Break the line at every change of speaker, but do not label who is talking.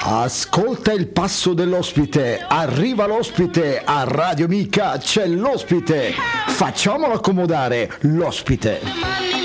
Ascolta il passo dell'ospite, arriva l'ospite, a Radio Mica c'è l'ospite, facciamolo accomodare l'ospite.